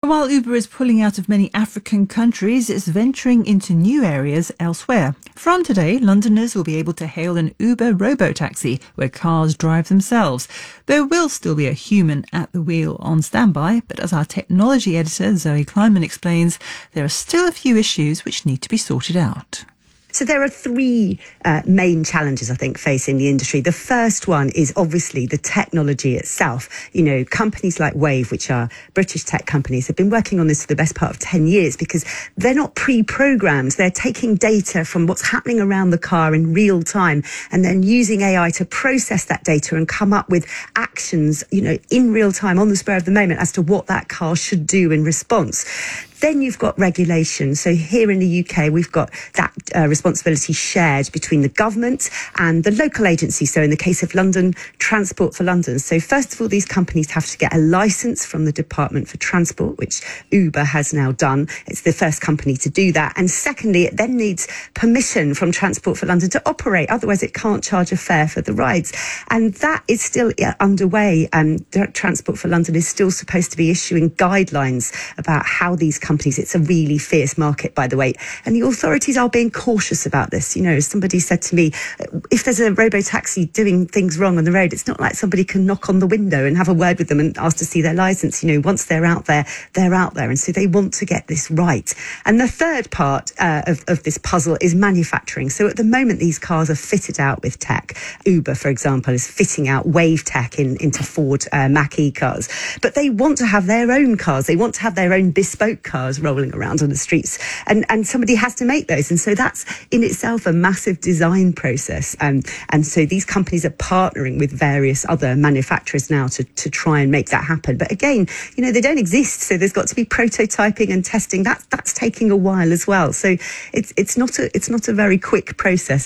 while Uber is pulling out of many African countries, it's venturing into new areas elsewhere. From today, Londoners will be able to hail an Uber robotaxi where cars drive themselves. There will still be a human at the wheel on standby, but as our technology editor Zoe Kleiman explains, there are still a few issues which need to be sorted out. So there are three main challenges, I think, facing the industry. The first one is obviously the technology itself. You know, companies like Wave, which are British tech companies, have been working on this for the best part of 10 years because they're not pre-programmed. They're taking data from what's happening around the car in real time and then using AI to process that data and come up with actions, you know, in real time on the spur of the moment as to what that car should do in response. Then you've got regulation. So here in the UK, we've got that responsibility shared between the government and the local agency. So in the case of London, Transport for London. So first of all, these companies have to get a licence from the Department for Transport, which Uber has now done. It's the first company to do that. And secondly, it then needs permission from Transport for London to operate. Otherwise, it can't charge a fare for the rides. And that is still underway. Transport for London is still supposed to be issuing guidelines about how these companies, it's a really fierce market, by the way, and the authorities are being cautious about this. You know, somebody said to me, if there's a robo-taxi doing things wrong on the road, it's not like somebody can knock on the window and have a word with them and ask to see their license. You know, once they're out there, they're out there, and so they want to get this right. And the third part of this puzzle is manufacturing. So at the moment, these cars are fitted out with tech. Uber, for example, is fitting out Wave tech into Ford Mach-E cars, but they want to have their own cars. They want to have their own bespoke cars rolling around on the streets, and somebody has to make those, and so that's in itself a massive design process, and so these companies are partnering with various other manufacturers now to try and make that happen. But again, you know, they don't exist, so there's got to be prototyping and testing. That's taking a while as well, so it's not a very quick process.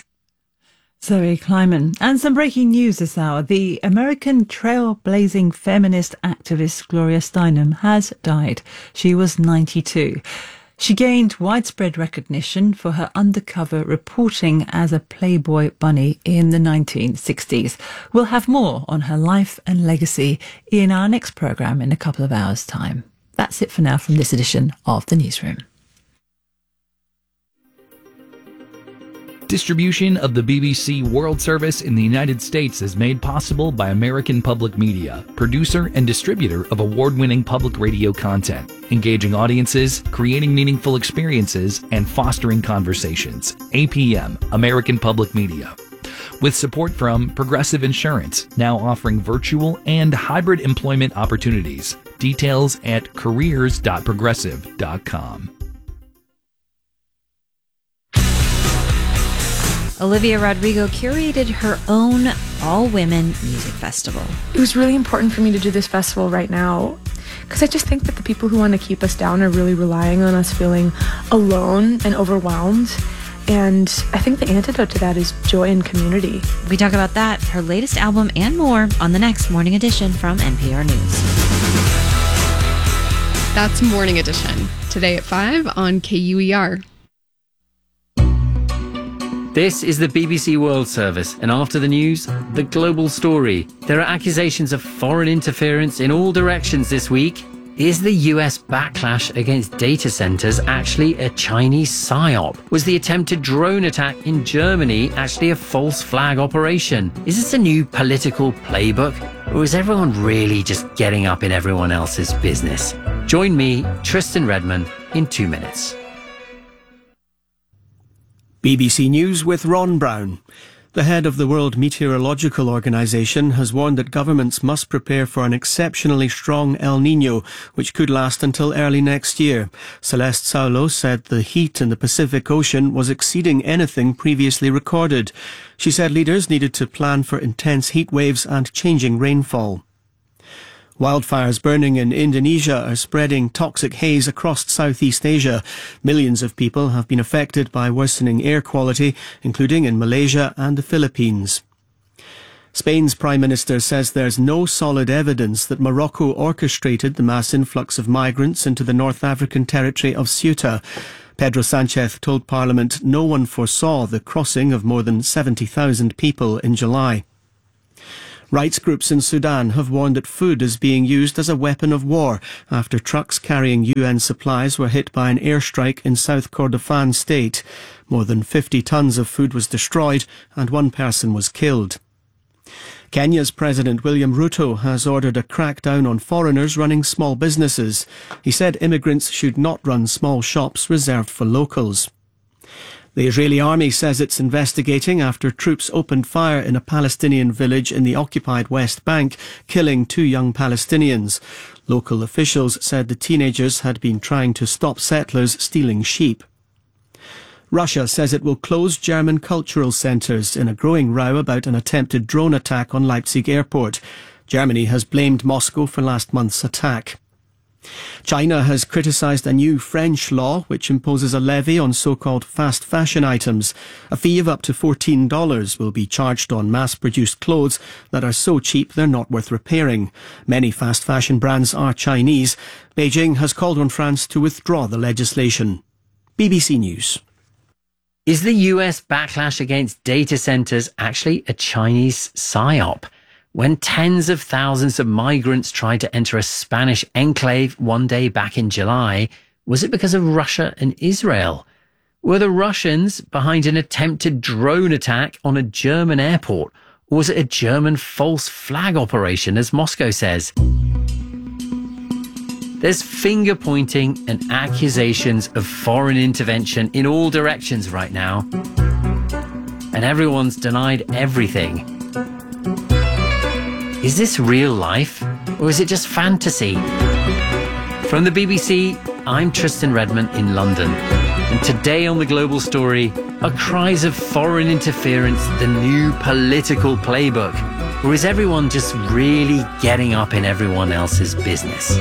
Zoe Kleiman. And some breaking news this hour. The American trailblazing feminist activist Gloria Steinem has died. She was 92. She gained widespread recognition for her undercover reporting as a Playboy bunny in the 1960s. We'll have more on her life and legacy in our next programme in a couple of hours' time. That's it for now from this edition of The Newsroom. Distribution of the BBC World Service in the United States is made possible by American Public Media, producer and distributor of award-winning public radio content, engaging audiences, creating meaningful experiences, and fostering conversations. APM, American Public Media. With support from Progressive Insurance, now offering virtual and hybrid employment opportunities. Details at careers.progressive.com. Olivia Rodrigo curated her own all-women music festival. It was really important for me to do this festival right now because I just think that the people who want to keep us down are really relying on us feeling alone and overwhelmed. And I think the antidote to that is joy and community. We talk about that, her latest album, and more on the next Morning Edition from NPR News. That's Morning Edition, today at 5 on KUER. This is the BBC World Service, and after the news, the global story. There are accusations of foreign interference in all directions this week. Is the US backlash against data centers actually a Chinese psyop? Was the attempted drone attack in Germany actually a false flag operation? Is this a new political playbook? Or is everyone really just getting up in everyone else's business? Join me, Tristan Redman, in 2 minutes. BBC News with Ron Brown. The head of the World Meteorological Organization has warned that governments must prepare for an exceptionally strong El Niño, which could last until early next year. Celeste Saulo said the heat in the Pacific Ocean was exceeding anything previously recorded. She said leaders needed to plan for intense heat waves and changing rainfall. Wildfires burning in Indonesia are spreading toxic haze across Southeast Asia. Millions of people have been affected by worsening air quality, including in Malaysia and the Philippines. Spain's Prime Minister says there's no solid evidence that Morocco orchestrated the mass influx of migrants into the North African territory of Ceuta. Pedro Sánchez told Parliament no one foresaw the crossing of more than 70,000 people in July. Rights groups in Sudan have warned that food is being used as a weapon of war after trucks carrying UN supplies were hit by an airstrike in South Kordofan state. More than 50 tons of food was destroyed and one person was killed. Kenya's President William Ruto has ordered a crackdown on foreigners running small businesses. He said immigrants should not run small shops reserved for locals. The Israeli army says it's investigating after troops opened fire in a Palestinian village in the occupied West Bank, killing 2 young Palestinians. Local officials said the teenagers had been trying to stop settlers stealing sheep. Russia says it will close German cultural centres in a growing row about an attempted drone attack on Leipzig airport. Germany has blamed Moscow for last month's attack. China has criticised a new French law which imposes a levy on so-called fast fashion items. A fee of up to $14 will be charged on mass-produced clothes that are so cheap they're not worth repairing. Many fast fashion brands are Chinese. Beijing has called on France to withdraw the legislation. BBC News. Is the US backlash against data centers actually a Chinese psyop? When tens of thousands of migrants tried to enter a Spanish enclave one day back in July, was it because of Russia and Israel? Were the Russians behind an attempted drone attack on a German airport? Or was it a German false flag operation, as Moscow says? There's finger-pointing and accusations of foreign intervention in all directions right now. And everyone's denied everything. Is this real life? Or is it just fantasy? From the BBC, I'm Tristan Redmond in London. And today on The Global Story, are cries of foreign interference the new political playbook? Or is everyone just really getting up in everyone else's business?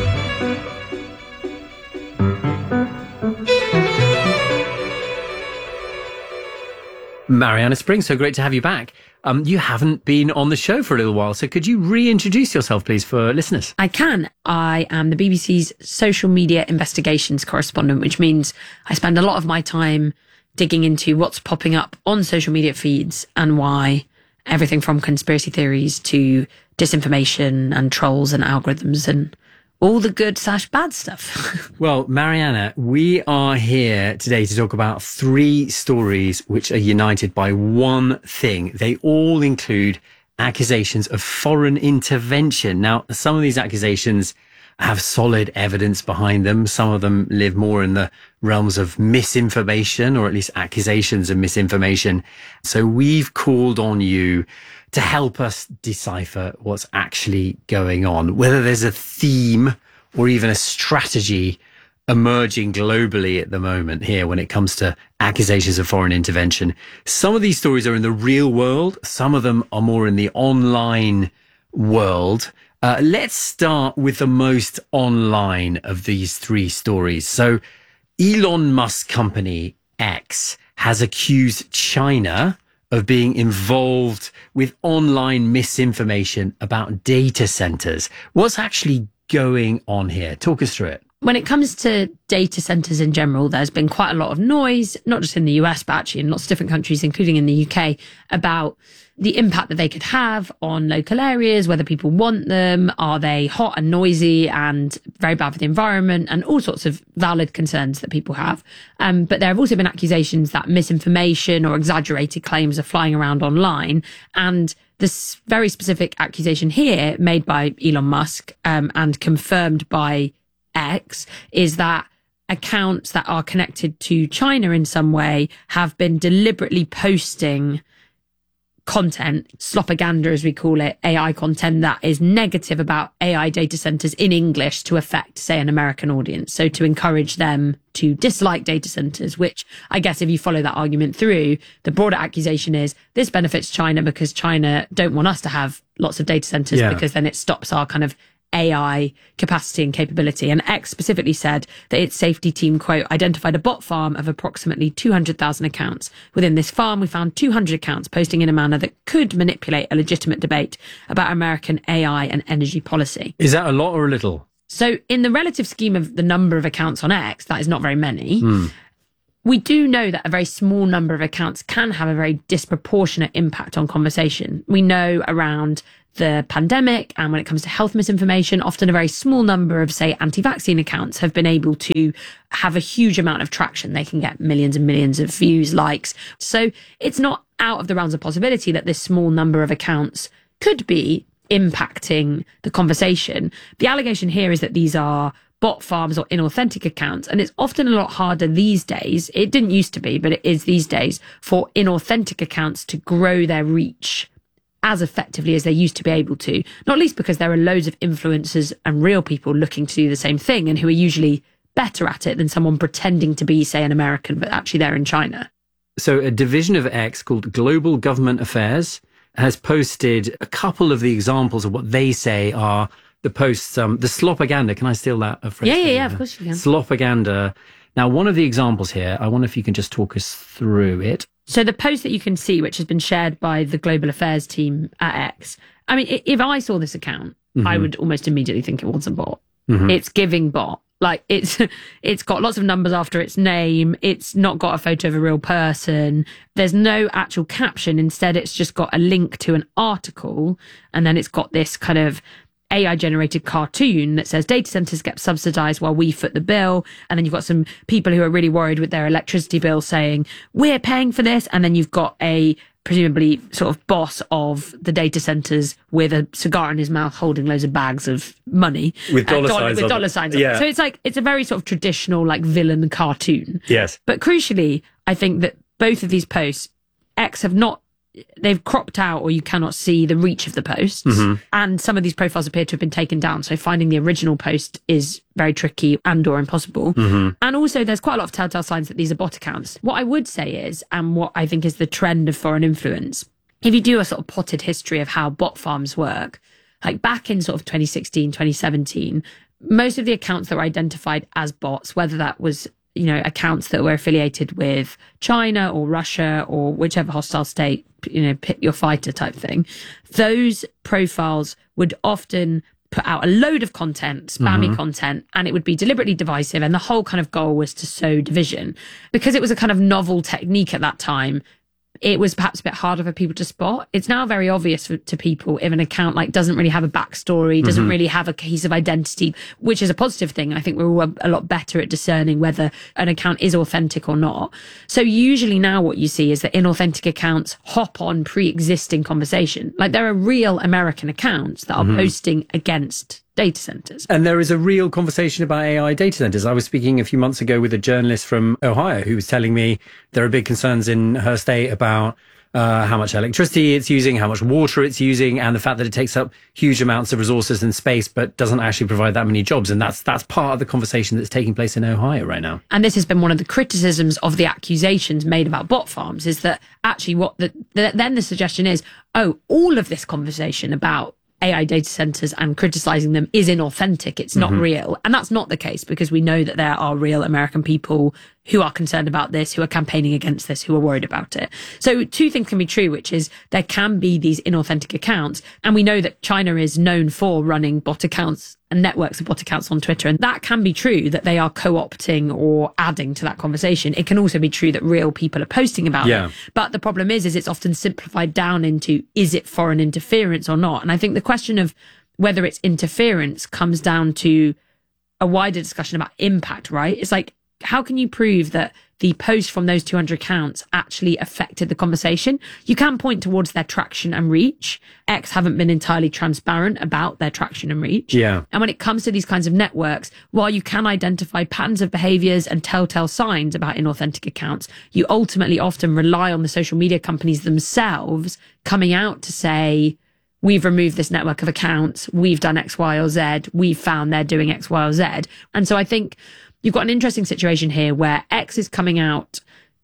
Mariana Springs, so great to have you back. You haven't been on the show for a little while, so could you reintroduce yourself, please, for listeners? I can. I am the BBC's social media investigations correspondent, which means I spend a lot of my time digging into what's popping up on social media feeds and why, everything from conspiracy theories to disinformation and trolls and algorithms and all the good/bad stuff. Well, Mariana, we are here today to talk about 3 stories which are united by one thing. They all include accusations of foreign intervention. Now, some of these accusations have solid evidence behind them. Some of them live more in the realms of misinformation, or at least accusations of misinformation. So we've called on you to help us decipher what's actually going on, whether there's a theme or even a strategy emerging globally at the moment here when it comes to accusations of foreign intervention. Some of these stories are in the real world. Some of them are more in the online world. Let's start with the most online of these 3 stories. So Elon Musk company X has accused China of being involved with online misinformation about data centers. What's actually going on here? Talk us through it. When it comes to data centers in general, there's been quite a lot of noise, not just in the US, but actually in lots of different countries, including in the UK, about the impact that they could have on local areas, whether people want them, are they hot and noisy and very bad for the environment, and all sorts of valid concerns that people have. But there have also been accusations that misinformation or exaggerated claims are flying around online. And this very specific accusation here made by Elon Musk and confirmed by X is that accounts that are connected to China in some way have been deliberately posting content, slopaganda as we call it, AI content that is negative about AI data centers in English to affect, say, an American audience. So to encourage them to dislike data centers, which I guess if you follow that argument through, the broader accusation is this benefits China because China don't want us to have lots of data centers because then it stops our kind of AI capacity and capability. And X specifically said that its safety team, quote, identified a bot farm of approximately 200,000 accounts. Within this farm, we found 200 accounts posting in a manner that could manipulate a legitimate debate about American AI and energy policy. Is that a lot or a little? So in the relative scheme of the number of accounts on X, that is not very many. We do know that a very small number of accounts can have a very disproportionate impact on conversation. We know around the pandemic and when it comes to health misinformation, often a very small number of, say, anti-vaccine accounts have been able to have a huge amount of traction. They can get millions and millions of views, likes. So it's not out of the realms of possibility that this small number of accounts could be impacting the conversation. The allegation here is that these are bot farms or inauthentic accounts. And it's often a lot harder these days. It didn't used to be, but it is these days for inauthentic accounts to grow their reach as effectively as they used to be able to, not least because there are loads of influencers and real people looking to do the same thing and who are usually better at it than someone pretending to be, say, an American, but actually they're in China. So a division of X called Global Government Affairs has posted a couple of the examples of what they say are the posts, the slopaganda. Can I steal that phrase? Yeah, of course you can. Slopaganda. Now, one of the examples here, I wonder if you can just talk us through it. So the post that you can see, which has been shared by the Global Affairs team at X, I mean, if I saw this account, I would almost immediately think it was a bot. It's giving bot. Like it's got lots of numbers after its name. It's not got a photo of a real person. There's no actual caption. Instead, it's just got a link to an article. And then it's got this kind of AI generated cartoon that says data centers get subsidized while we foot the bill. And then you've got some people who are really worried with their electricity bill saying, we're paying for this. And then you've got a presumably sort of boss of the data centers with a cigar in his mouth holding loads of bags of money with dollar signs. Yeah. So it's a very sort of traditional like villain cartoon. Yes. But crucially, I think that both of these posts, X they've cropped out or you cannot see the reach of the posts. And some of these profiles appear to have been taken down. So finding the original post is very tricky and or impossible. And also there's quite a lot of telltale signs that these are bot accounts. What I would say is, and what I think is the trend of foreign influence, if you do a sort of potted history of how bot farms work, like back in sort of 2016, 2017, most of the accounts that were identified as bots, whether that was accounts that were affiliated with China or Russia or whichever hostile state, pick your fighter type thing, those profiles would often put out a load of content, spammy content, and it would be deliberately divisive. And the whole kind of goal was to sow division. Because it was a kind of novel technique at that time, it was perhaps a bit harder for people to spot. It's now very obvious to people if an account doesn't really have a backstory, doesn't really have a cohesive identity, which is a positive thing. I think we're all a lot better at discerning whether an account is authentic or not. So usually now what you see is that inauthentic accounts hop on pre-existing conversation. Like there are real American accounts that are posting against data centers. And there is a real conversation about AI data centers. I was speaking a few months ago with a journalist from Ohio who was telling me there are big concerns in her state about how much electricity it's using, how much water it's using, and the fact that it takes up huge amounts of resources and space, but doesn't actually provide that many jobs. And that's part of the conversation that's taking place in Ohio right now. And this has been one of the criticisms of the accusations made about bot farms, is that actually then the suggestion is, all of this conversation about AI data centers and criticizing them is inauthentic. It's not real. And that's not the case, because we know that there are real American people who are concerned about this, who are campaigning against this, who are worried about it. So two things can be true, which is there can be these inauthentic accounts. And we know that China is known for running bot accounts and networks of bot accounts on Twitter. And that can be true, that they are co-opting or adding to that conversation. It can also be true that real people are posting about it. But the problem is it's often simplified down into, is it foreign interference or not? And I think the question of whether it's interference comes down to a wider discussion about impact, right? It's like, how can you prove that the post from those 200 accounts actually affected the conversation? You can point towards their traction and reach. X haven't been entirely transparent about their traction and reach. Yeah. And when it comes to these kinds of networks, while you can identify patterns of behaviors and telltale signs about inauthentic accounts, you ultimately often rely on the social media companies themselves coming out to say, we've removed this network of accounts, we've done X, Y, or Z, we've found they're doing X, Y, or Z. And so I think you've got an interesting situation here where X is coming out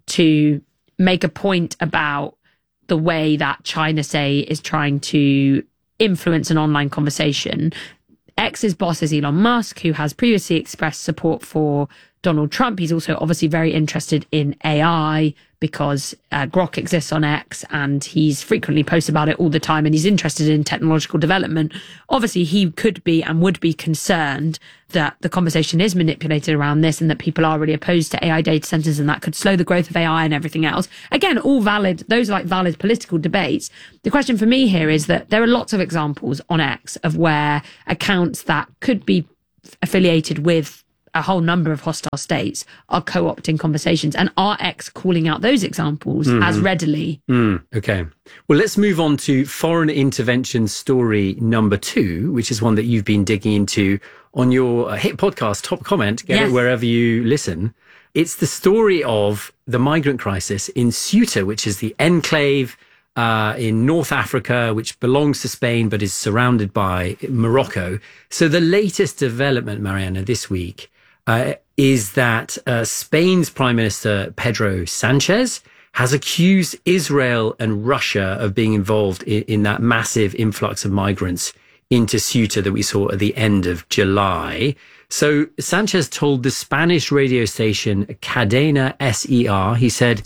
to make a point about the way that China, say, is trying to influence an online conversation. X's boss is Elon Musk, who has previously expressed support for Donald Trump. He's also obviously very interested in AI because Grok exists on X and he's frequently posts about it all the time and he's interested in technological development. Obviously, he could be and would be concerned that the conversation is manipulated around this and that people are really opposed to AI data centers and that could slow the growth of AI and everything else. Again, all valid. Those are like valid political debates. The question for me here is that there are lots of examples on X of where accounts that could be affiliated with a whole number of hostile states are co-opting conversations, and are X calling out those examples as readily? Okay. Well, let's move on to foreign intervention story number 2, which is one that you've been digging into on your hit podcast, Top Comment. Get it wherever you listen. It's the story of the migrant crisis in Ceuta, which is the enclave in North Africa, which belongs to Spain, but is surrounded by Morocco. So the latest development, Mariana, this week is that Spain's Prime Minister Pedro Sanchez has accused Israel and Russia of being involved in that massive influx of migrants into Ceuta that we saw at the end of July. So Sanchez told the Spanish radio station Cadena SER, he said,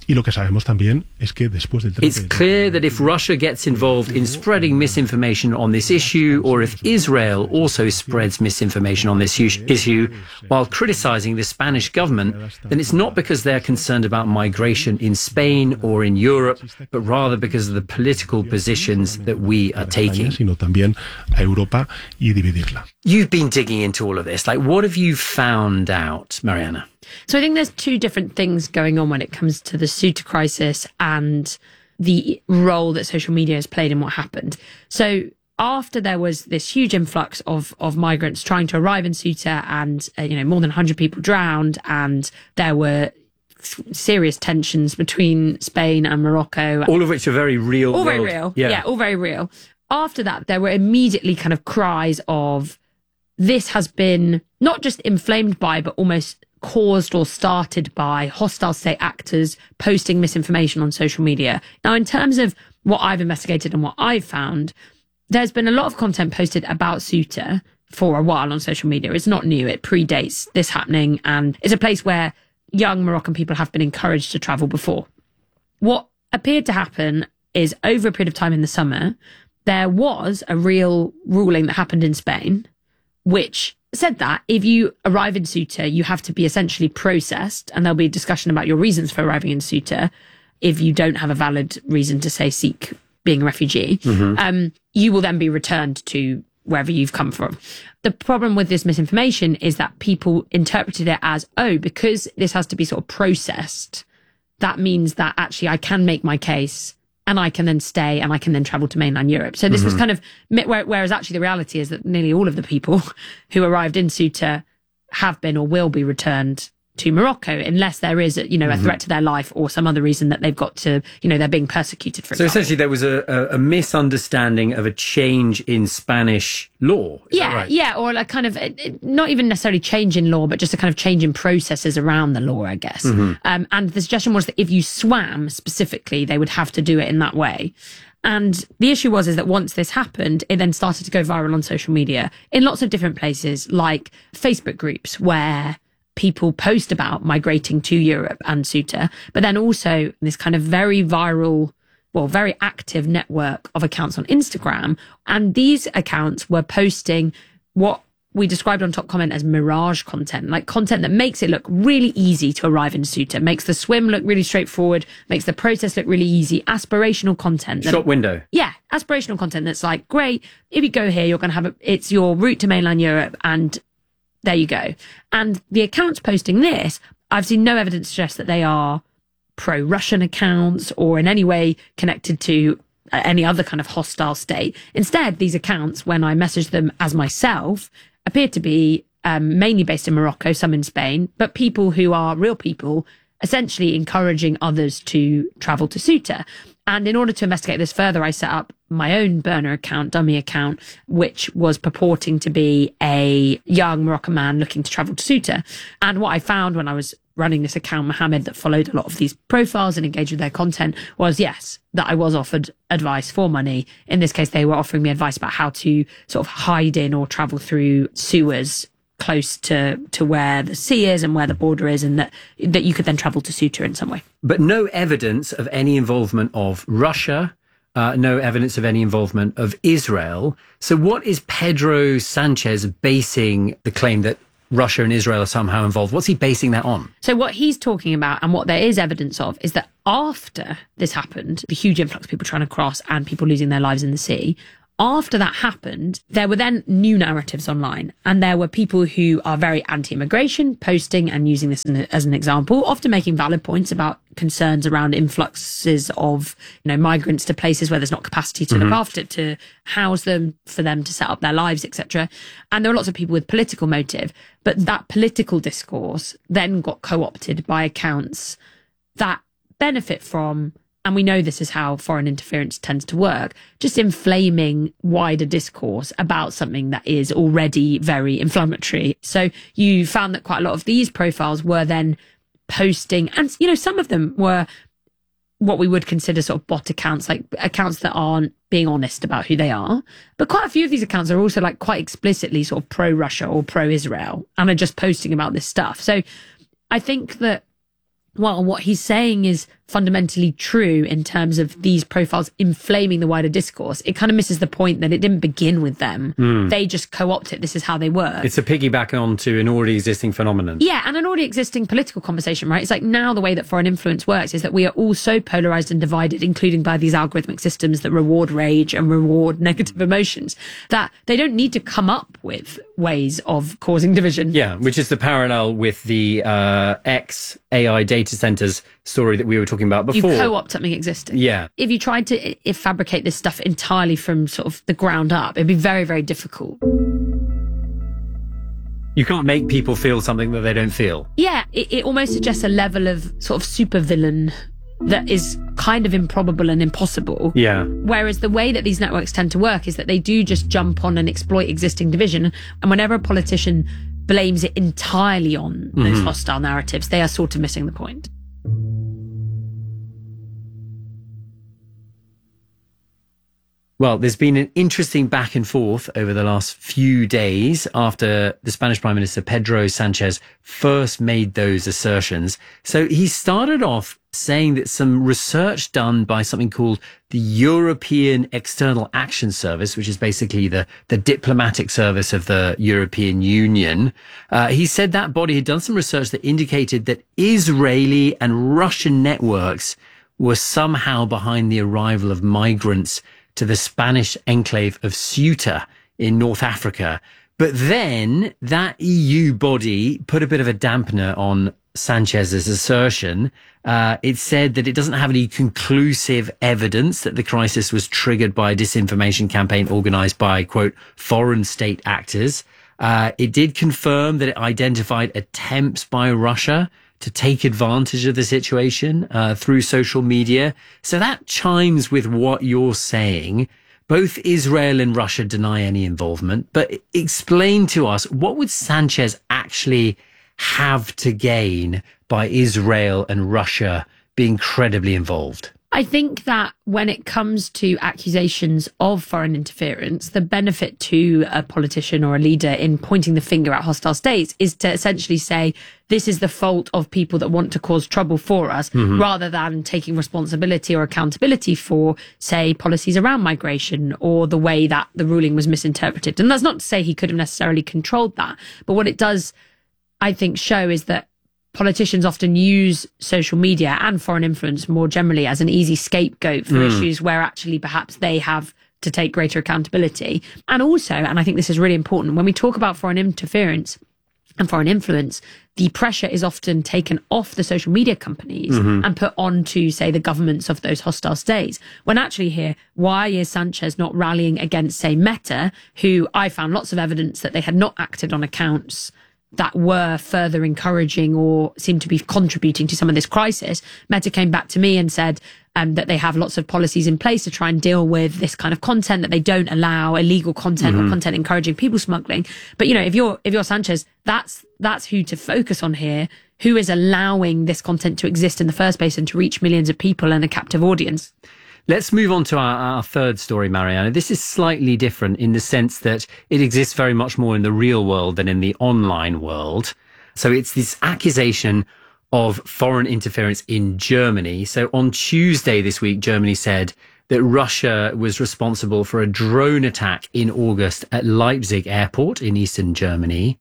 it's clear that if Russia gets involved in spreading misinformation on this issue, or if Israel also spreads misinformation on this issue while criticizing the Spanish government, then it's not because they're concerned about migration in Spain or in Europe, but rather because of the political positions that we are taking. You've been digging into all of this. Like, what have you found out, Mariana? So I think there's two different things going on when it comes to the Ceuta crisis and the role that social media has played in what happened. So after there was this huge influx of migrants trying to arrive in Ceuta and, more than 100 people drowned, and there were serious tensions between Spain and Morocco. All of which are very real. All very real. Yeah, all very real. After that, there were immediately kind of cries of, this has been not just inflamed by, but almost caused or started by hostile state actors posting misinformation on social media. Now, in terms of what I've investigated and what I've found, there's been a lot of content posted about Ceuta for a while on social media. It's not new. It predates this happening, and it's a place where young Moroccan people have been encouraged to travel before. What appeared to happen is, over a period of time in the summer, there was a real ruling that happened in Spain, which said that if you arrive in Ceuta, you have to be essentially processed, and there'll be a discussion about your reasons for arriving in Ceuta. If you don't have a valid reason to, say, seek being a refugee, you will then be returned to wherever you've come from. The problem with this misinformation is that people interpreted it as, because this has to be sort of processed, that means that actually I can make my case and I can then stay and I can then travel to mainland Europe. So this was kind of, whereas actually the reality is that nearly all of the people who arrived in Ceuta have been or will be returned to Morocco, unless there is, a threat to their life or some other reason that they've got to, they're being persecuted, for example. So essentially there was a misunderstanding of a change in Spanish law. Is that right? Yeah, or a kind of, not even necessarily change in law, but just a kind of change in processes around the law, I guess. And the suggestion was that if you swam specifically, they would have to do it in that way. And the issue is that once this happened, it then started to go viral on social media in lots of different places, like Facebook groups where people post about migrating to Europe and Ceuta, but then also this kind of very viral, very active network of accounts on Instagram. And these accounts were posting what we described on Top Comment as mirage content, like content that makes it look really easy to arrive in Ceuta, makes the swim look really straightforward, makes the process look really easy, aspirational content. Shop window. Yeah, aspirational content that's like, great, if you go here, you're going to have it's your route to mainland Europe, and there you go. And the accounts posting this, I've seen no evidence to suggest that they are pro-Russian accounts or in any way connected to any other kind of hostile state. Instead, these accounts, when I messaged them as myself, appeared to be mainly based in Morocco, some in Spain, but people who are real people, essentially encouraging others to travel to Ceuta. And in order to investigate this further, I set up my own burner account, dummy account, which was purporting to be a young Moroccan man looking to travel to Ceuta. And what I found when I was running this account, Mohammed, that followed a lot of these profiles and engaged with their content, was, yes, that I was offered advice for money. In this case, they were offering me advice about how to sort of hide in or travel through sewers close to where the sea is and where the border is, and that you could then travel to Ceuta in some way. But no evidence of any involvement of Russia, no evidence of any involvement of Israel. So what is Pedro Sanchez basing the claim that Russia and Israel are somehow involved? What's he basing that on? So what he's talking about, and what there is evidence of, is that after this happened, the huge influx of people trying to cross and people losing their lives in the sea, after that happened, there were then new narratives online, and there were people who are very anti-immigration posting and using this as an example, often making valid points about concerns around influxes of, migrants to places where there's not capacity to look after, to house them, for them to set up their lives, etc. And there were lots of people with political motive, but that political discourse then got co-opted by accounts that benefit from, and we know this is how foreign interference tends to work, just inflaming wider discourse about something that is already very inflammatory. So you found that quite a lot of these profiles were then posting, and some of them were what we would consider sort of bot accounts, like accounts that aren't being honest about who they are. But quite a few of these accounts are also like quite explicitly sort of pro-Russia or pro-Israel and are just posting about this stuff. So I think that while what he's saying is fundamentally true in terms of these profiles inflaming the wider discourse, it kind of misses the point that it didn't begin with them. They just co-opt it. This is how they work. It's a piggyback onto an already existing phenomenon. Yeah, and an already existing political conversation, right? It's like now the way that foreign influence works is that we are all so polarized and divided, including by these algorithmic systems that reward rage and reward negative emotions, that they don't need to come up with ways of causing division. Yeah, which is the parallel with the ex-AI data centers story that we were talking about before. You co-opt something existing. Yeah. If you tried to fabricate this stuff entirely from sort of the ground up, it'd be very, very difficult. You can't make people feel something that they don't feel. Yeah, it almost suggests a level of sort of supervillain that is kind of improbable and impossible. Yeah. Whereas the way that these networks tend to work is that they do just jump on and exploit existing division. And whenever a politician blames it entirely on those hostile narratives, they are sort of missing the point. Well, there's been an interesting back and forth over the last few days after the Spanish Prime Minister Pedro Sanchez first made those assertions. So he started off saying that some research done by something called the European External Action Service, which is basically the diplomatic service of the European Union. He said that body had done some research that indicated that Israeli and Russian networks were somehow behind the arrival of migrants to the Spanish enclave of Ceuta in North Africa. But then that EU body put a bit of a dampener on Sanchez's assertion. It said that it doesn't have any conclusive evidence that the crisis was triggered by a disinformation campaign organized by, quote, foreign state actors. It did confirm that it identified attempts by Russia to take advantage of the situation through social media. So that chimes with what you're saying. Both Israel and Russia deny any involvement, but explain to us, what would Sanchez actually have to gain by Israel and Russia being credibly involved? I think that when it comes to accusations of foreign interference, the benefit to a politician or a leader in pointing the finger at hostile states is to essentially say, this is the fault of people that want to cause trouble for us, rather than taking responsibility or accountability for, say, policies around migration or the way that the ruling was misinterpreted. And that's not to say he could have necessarily controlled that. But what it does, I think, show is that politicians often use social media and foreign influence more generally as an easy scapegoat for issues where actually perhaps they have to take greater accountability. And also, and I think this is really important, when we talk about foreign interference and foreign influence, the pressure is often taken off the social media companies and put onto, say, the governments of those hostile states. When actually here, why is Sanchez not rallying against, say, Meta, who I found lots of evidence that they had not acted on accounts that were further encouraging or seemed to be contributing to some of this crisis? Meta came back to me and said that they have lots of policies in place to try and deal with this kind of content, that they don't allow illegal content or content encouraging people smuggling. But, you know, if you're Sanchez, that's who to focus on here. Who is allowing this content to exist in the first place and to reach millions of people and a captive audience? Let's move on to our third story, Mariana. This is slightly different in the sense that it exists very much more in the real world than in the online world. So it's this accusation of foreign interference in Germany. So on Tuesday this week, Germany said that Russia was responsible for a drone attack in August at Leipzig airport in eastern Germany.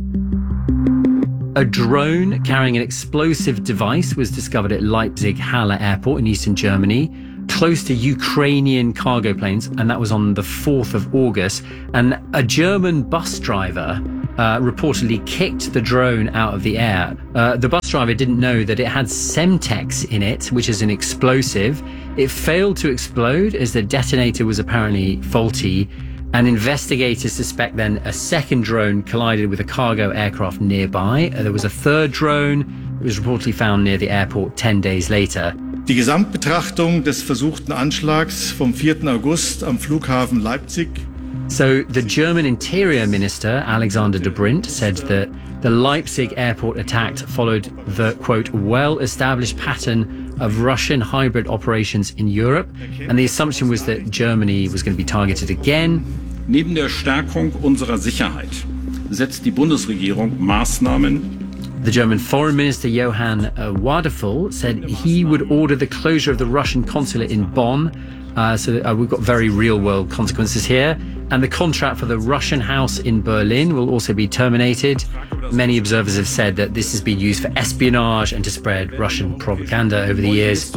A drone carrying an explosive device was discovered at Leipzig Halle airport in eastern Germany, close to Ukrainian cargo planes, and that was on the 4th of August. And a German bus driver reportedly kicked the drone out of the air. The bus driver didn't know that it had Semtex in it, which is an explosive. It failed to explode as the detonator was apparently faulty, and investigators suspect then a second drone collided with a cargo aircraft nearby. There was a third drone that was reportedly found near the airport 10 days later. Die Gesamtbetrachtung des versuchten Anschlags vom 4. August am Flughafen Leipzig. So the German Interior Minister, Alexander Dobrindt, said that the Leipzig airport attack followed the, quote, well-established pattern of Russian hybrid operations in Europe. And the assumption was that Germany was going to be targeted again. Neben der Stärkung unserer Sicherheit setzt die Bundesregierung Maßnahmen. The German Foreign Minister Johann Wadephul said he would order the closure of the Russian consulate in Bonn. So we've got very real-world consequences here. And the contract for the Russian house in Berlin will also be terminated. Many observers have said that this has been used for espionage and to spread Russian propaganda over the years.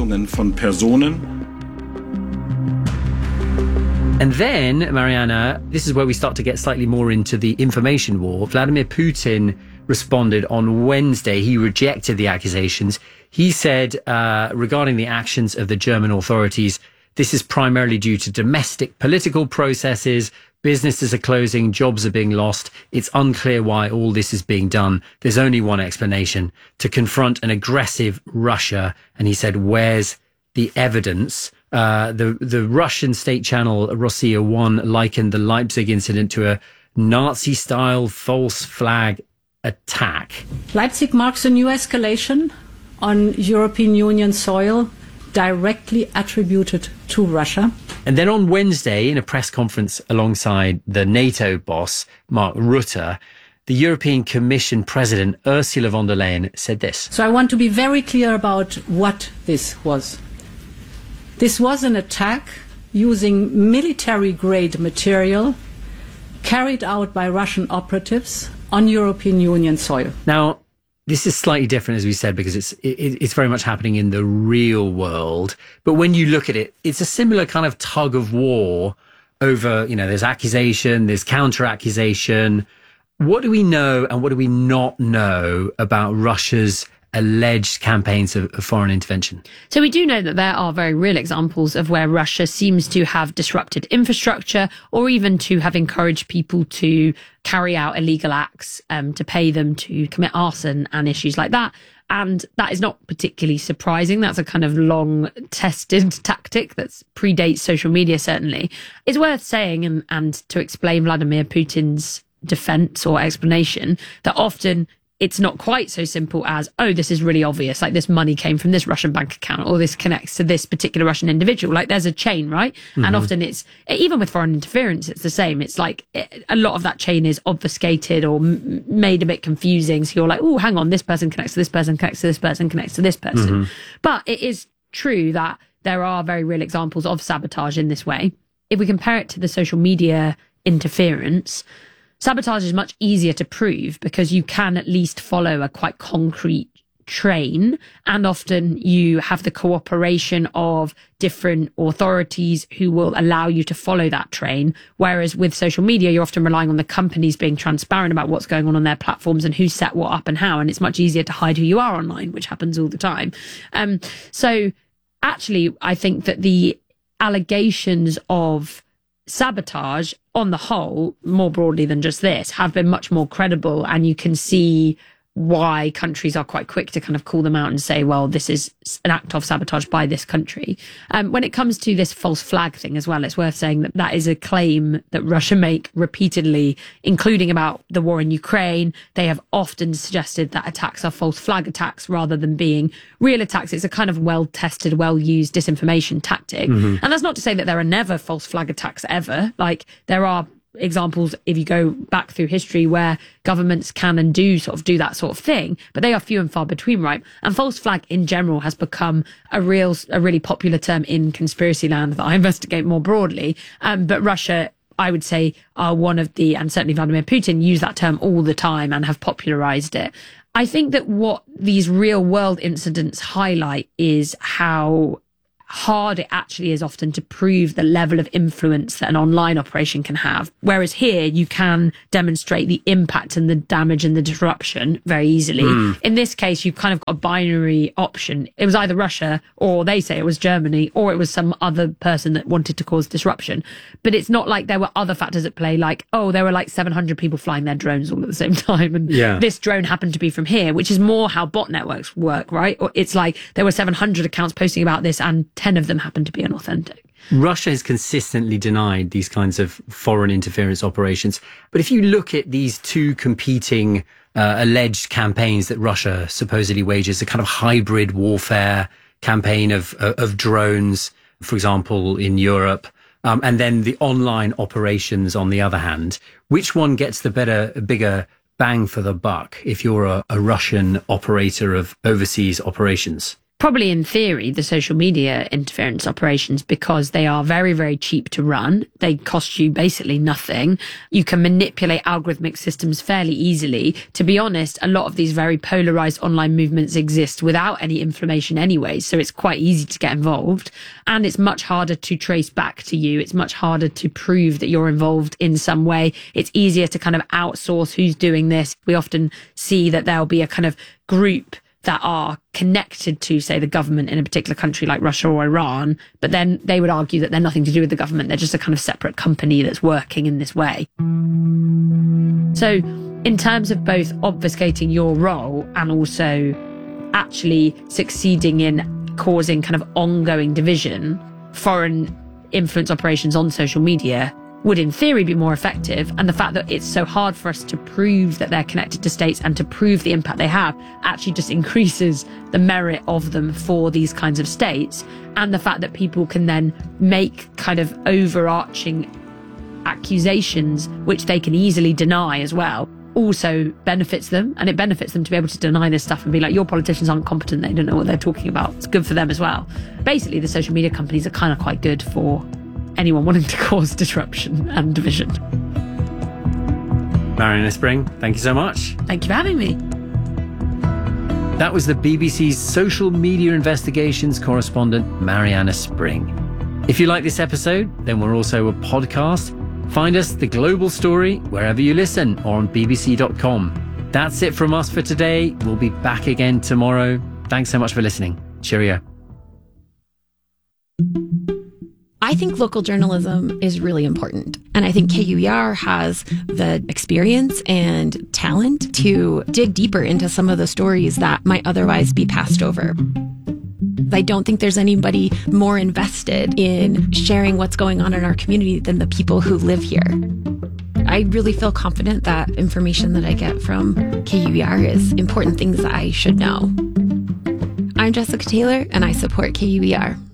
And then, Mariana, this is where we start to get slightly more into the information war. Vladimir Putin responded on Wednesday. He rejected the accusations. He said, regarding the actions of the German authorities, this is primarily due to domestic political processes. Businesses are closing, jobs are being lost. It's unclear why all this is being done. There's only one explanation: to confront an aggressive Russia. And he said, where's the evidence? The Russian state channel Rossiya 1 likened the Leipzig incident to a Nazi-style false flag attack. Leipzig marks a new escalation on European Union soil, directly attributed to Russia. And then on Wednesday, in a press conference alongside the NATO boss, Mark Rutte, the European Commission President, Ursula von der Leyen, said this. So I want to be very clear about what this was. This was an attack using military-grade material carried out by Russian operatives on European Union soil. Now, this is slightly different, as we said, because it's very much happening in the real world. But when you look at it, it's a similar kind of tug of war over, there's accusation, there's counter-accusation. What do we know and what do we not know about Russia's alleged campaigns of foreign intervention? So we do know that there are very real examples of where Russia seems to have disrupted infrastructure or even to have encouraged people to carry out illegal acts, to pay them to commit arson and issues like that. And that is not particularly surprising. That's a kind of long tested tactic that predates social media, certainly. It's worth saying, and to explain Vladimir Putin's defense or explanation, that often it's not quite so simple as, oh, this is really obvious, like this money came from this Russian bank account or this connects to this particular Russian individual. Like there's a chain, right? Mm-hmm. And often it's, even with foreign interference, it's the same. It's like a lot of that chain is obfuscated or made a bit confusing. So you're like, oh, hang on, this person connects to this person, connects to this person, connects to this person. Mm-hmm. But it is true that there are very real examples of sabotage in this way. If we compare it to the social media interference, sabotage is much easier to prove because you can at least follow a quite concrete train, and often you have the cooperation of different authorities who will allow you to follow that train. Whereas with social media, you're often relying on the companies being transparent about what's going on their platforms and who set what up and how, and it's much easier to hide who you are online, which happens all the time. So actually, I think that the allegations of sabotage on the whole, more broadly than just this, have been much more credible, and you can see why countries are quite quick to kind of call them out and say, well, this is an act of sabotage by this country. When it comes to this false flag thing as well, it's worth saying that that is a claim that Russia make repeatedly, including about the war in Ukraine. They have often suggested that attacks are false flag attacks rather than being real attacks. It's a kind of well-tested, well-used disinformation tactic. And that's not to say that there are never false flag attacks ever. Like, there are examples, if you go back through history, where governments can and do do that sort of thing, but they are few and far between, right? And false flag in general has become a really popular term in conspiracy land that I investigate more broadly. But Russia, I would say, are one of the, and certainly Vladimir Putin, use that term all the time and have popularized it. I think that what these real world incidents highlight is how hard it actually is often to prove the level of influence that an online operation can have. Whereas here, you can demonstrate the impact and the damage and the disruption very easily. In this case, you've kind of got a binary option. It was either Russia, or they say it was Germany, or it was some other person that wanted to cause disruption. But it's not like there were other factors at play, like, oh, there were like 700 people flying their drones all at the same time, and this drone happened to be from here, which is more how bot networks work, right? Or it's like there were 700 accounts posting about this and 10 of them happen to be inauthentic. Russia has consistently denied these kinds of foreign interference operations. But if you look at these two competing alleged campaigns that Russia supposedly wages, a kind of hybrid warfare campaign of drones, for example, in Europe, and then the online operations on the other hand, which one gets the bigger bang for the buck if you're a Russian operator of overseas operations? Probably in theory, the social media interference operations, because they are very, very cheap to run. They cost you basically nothing. You can manipulate algorithmic systems fairly easily. To be honest, a lot of these very polarized online movements exist without any information anyway. So it's quite easy to get involved. And it's much harder to trace back to you. It's much harder to prove that you're involved in some way. It's easier to kind of outsource who's doing this. We often see that there'll be a kind of group that are connected to, say, the government in a particular country like Russia or Iran, but then they would argue that they're nothing to do with the government. They're just a kind of separate company that's working in this way. So in terms of both obfuscating your role and also actually succeeding in causing kind of ongoing division, foreign influence operations on social media would in theory be more effective. And the fact that it's so hard for us to prove that they're connected to states and to prove the impact they have actually just increases the merit of them for these kinds of states. And the fact that people can then make kind of overarching accusations, which they can easily deny as well, also benefits them. And it benefits them to be able to deny this stuff and be like, your politicians aren't competent, they don't know what they're talking about. It's good for them as well. Basically, the social media companies are kind of quite good for anyone wanting to cause disruption and division. Mariana Spring, thank you so much. Thank you for having me. That was the BBC's social media investigations correspondent, Mariana Spring. If you like this episode, then we're also a podcast. Find us, The Global Story, wherever you listen or on bbc.com. That's it from us for today. We'll be back again tomorrow. Thanks so much for listening. Cheerio. I think local journalism is really important. And I think KUER has the experience and talent to dig deeper into some of the stories that might otherwise be passed over. I don't think there's anybody more invested in sharing what's going on in our community than the people who live here. I really feel confident that information that I get from KUER is important things that I should know. I'm Jessica Taylor, and I support KUER.